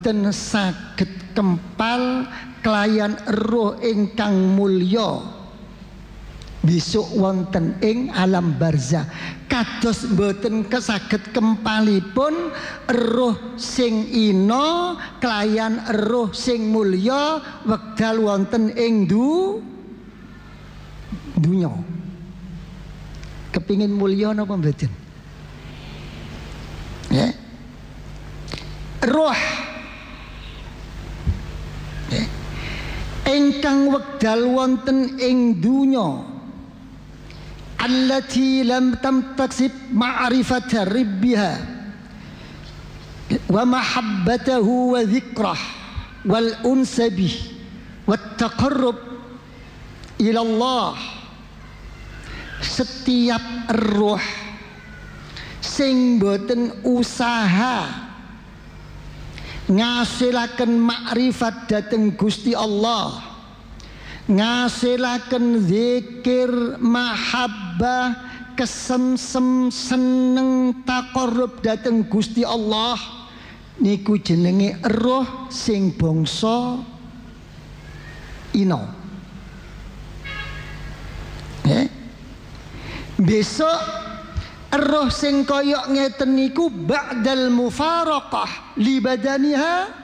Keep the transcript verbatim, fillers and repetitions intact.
ten saged kempal kelayan roh ingkang mulya besok wonten ing alam barzah. Kados mboten kesaged kempalipun roh sing ina kelayan roh sing mulya wekdal wonten ing du dunya. Kepingin mulya napa mboten? Ya. Roh ya. Ingkang wekdal wonten ing dunya allati lam tamtaksib ma'rifata rabbiha wa mahabbatahu wa dzikrah wal unsabih wat taqarrub ila Allah. Setiap roh sing boten usaha ngasilaken makrifat dhateng Gusti Allah, ngasilaken zikir, mahabbah, kesemsem, seneng, taqarrub dhateng Gusti Allah, niku jenenge roh sing bangsa ina. Eh? Besok roh sing kaya ngeten niku ba'dal mufaraqah li badaniha